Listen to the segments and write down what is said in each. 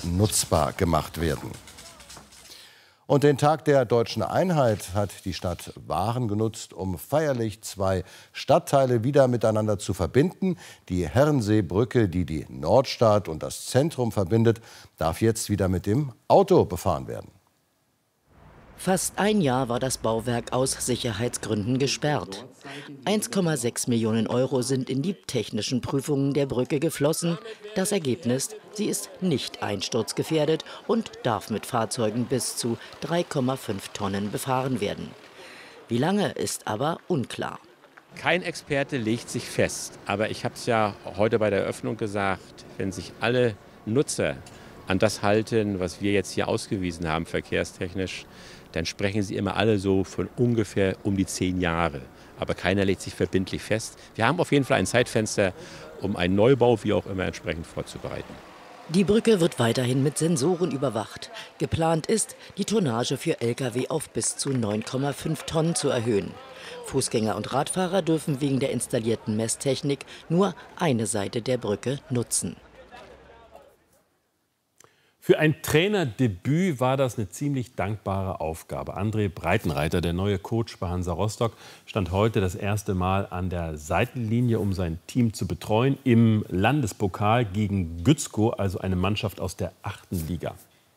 nutzbar gemacht werden. Und den Tag der Deutschen Einheit hat die Stadt Waren genutzt, um feierlich zwei Stadtteile wieder miteinander zu verbinden. Die Herrenseebrücke, die die Nordstadt und das Zentrum verbindet, darf jetzt wieder mit dem Auto befahren werden. Fast ein Jahr war das Bauwerk aus Sicherheitsgründen gesperrt. 1,6 Millionen Euro sind in die technischen Prüfungen der Brücke geflossen. Das Ergebnis: sie ist nicht einsturzgefährdet und darf mit Fahrzeugen bis zu 3,5 Tonnen befahren werden. Wie lange ist aber unklar. Kein Experte legt sich fest. Aber ich habe es ja heute bei der Eröffnung gesagt, wenn sich alle Nutzer an das halten, was wir jetzt hier ausgewiesen haben, verkehrstechnisch, dann sprechen sie immer alle so von ungefähr um die 10 Jahre. Aber keiner legt sich verbindlich fest. Wir haben auf jeden Fall ein Zeitfenster, um einen Neubau, wie auch immer, entsprechend vorzubereiten. Die Brücke wird weiterhin mit Sensoren überwacht. Geplant ist, die Tonnage für Lkw auf bis zu 9,5 Tonnen zu erhöhen. Fußgänger und Radfahrer dürfen wegen der installierten Messtechnik nur eine Seite der Brücke nutzen. Für ein Trainerdebüt war das eine ziemlich dankbare Aufgabe. André Breitenreiter, der neue Coach bei Hansa Rostock, stand heute das erste Mal an der Seitenlinie, um sein Team zu betreuen, im Landespokal gegen Gützkow, also eine Mannschaft aus der 8. Liga.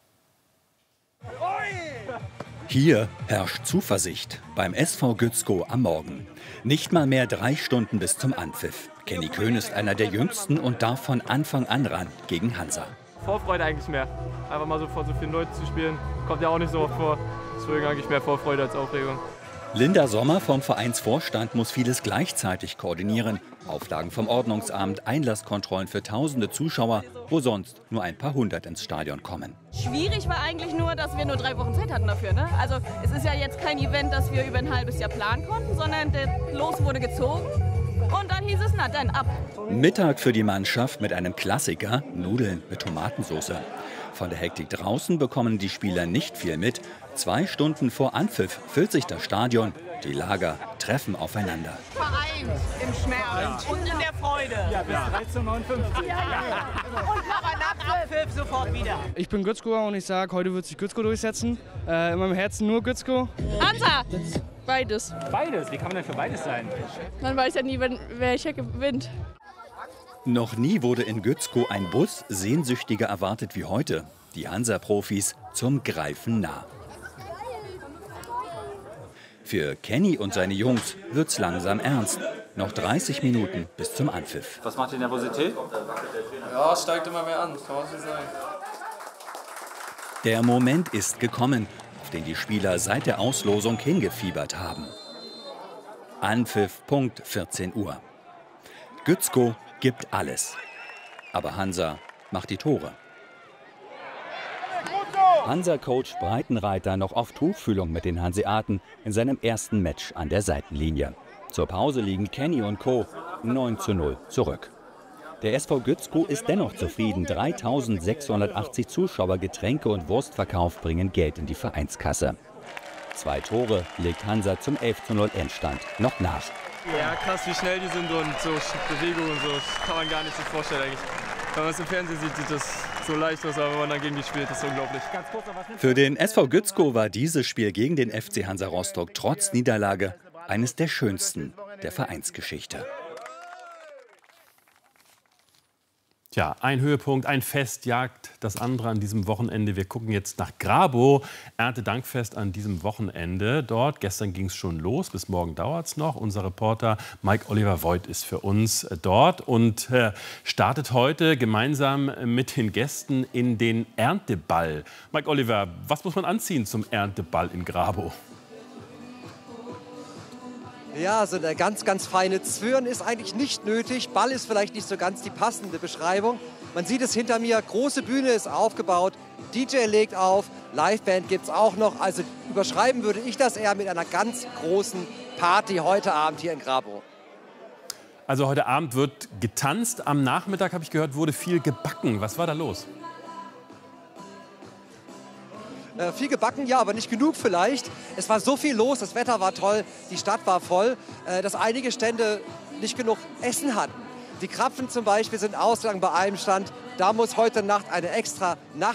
Hier herrscht Zuversicht beim SV Gützkow am Morgen. Nicht mal mehr 3 Stunden bis zum Anpfiff. Kenny Köhn ist einer der Jüngsten und darf von Anfang an ran gegen Hansa. Vorfreude eigentlich mehr. Einfach mal so vor so vielen Leuten zu spielen, kommt ja auch nicht so oft vor. Deswegen eigentlich mehr Vorfreude als Aufregung. Linda Sommer vom Vereinsvorstand muss vieles gleichzeitig koordinieren. Auflagen vom Ordnungsamt, Einlasskontrollen für tausende Zuschauer, wo sonst nur ein paar hundert ins Stadion kommen. Schwierig war eigentlich nur, dass wir nur 3 Wochen Zeit hatten dafür. Ne? Also es ist ja jetzt kein Event, das wir über ein halbes Jahr planen konnten, sondern der Los wurde gezogen. Und dann hieß es, na dann ab. Mittag für die Mannschaft mit einem Klassiker, Nudeln mit Tomatensauce. Von der Hektik draußen bekommen die Spieler nicht viel mit. 2 Stunden vor Anpfiff füllt sich das Stadion. Die Lager treffen aufeinander. Vereint im Schmerz und in der Freude. Ja, bis 13:59 Uhr. Und nach Abpfiff sofort wieder. Ich bin Gützkower und ich sage, heute wird sich Gützkow durchsetzen. In meinem Herzen nur Gützkow. Hansa! Beides. Beides? Wie kann man denn für beides sein? Man weiß ja nie, welcher gewinnt. Noch nie wurde in Gützkow ein Bus sehnsüchtiger erwartet wie heute. Die Hansa-Profis zum Greifen nah. Für Kenny und seine Jungs wird's langsam ernst. Noch 30 Minuten bis zum Anpfiff. Was macht die Nervosität? Ja, es steigt immer mehr an, kann man so sagen. Der Moment ist gekommen, auf den die Spieler seit der Auslosung hingefiebert haben. Anpfiff, Punkt 14 Uhr. Gützkow gibt alles. Aber Hansa macht die Tore. Hansa-Coach Breitenreiter noch auf Tuchfühlung mit den Hanseaten in seinem ersten Match an der Seitenlinie. Zur Pause liegen Kenny und Co. 9:0 zurück. Der SV Gützkow ist dennoch zufrieden. 3.680 Zuschauer, Getränke und Wurstverkauf bringen Geld in die Vereinskasse. 2 Tore legt Hansa zum 11:0 Endstand noch nach. Ja, krass, wie schnell die sind und so Bewegung und so. Das kann man gar nicht sich vorstellen eigentlich. Wenn man es im Fernsehen sieht, sieht das so leicht aus, aber wenn man dann gegen die spielt, ist das unglaublich. Für den SV Gützkow war dieses Spiel gegen den FC Hansa Rostock trotz Niederlage eines der schönsten der Vereinsgeschichte. Tja, ein Höhepunkt, ein Fest jagt das andere an diesem Wochenende. Wir gucken jetzt nach Grabow. Erntedankfest an diesem Wochenende dort. Gestern ging es schon los, bis morgen dauert es noch. Unser Reporter Mike Oliver Voigt ist für uns dort und startet heute gemeinsam mit den Gästen in den Ernteball. Mike Oliver, was muss man anziehen zum Ernteball in Grabow? Ja, so eine ganz, ganz feine Zwirn ist eigentlich nicht nötig. Ball ist vielleicht nicht so ganz die passende Beschreibung. Man sieht es hinter mir, große Bühne ist aufgebaut, DJ legt auf, Liveband gibt es auch noch. Also überschreiben würde ich das eher mit einer ganz großen Party heute Abend hier in Grabow. Also heute Abend wird getanzt, am Nachmittag, habe ich gehört, wurde viel gebacken. Was war da los? Viel gebacken, ja, aber nicht genug vielleicht. Es war so viel los, das Wetter war toll, die Stadt war voll, dass einige Stände nicht genug Essen hatten. Die Krapfen zum Beispiel sind ausgegangen bei einem Stand. Da muss heute Nacht eine extra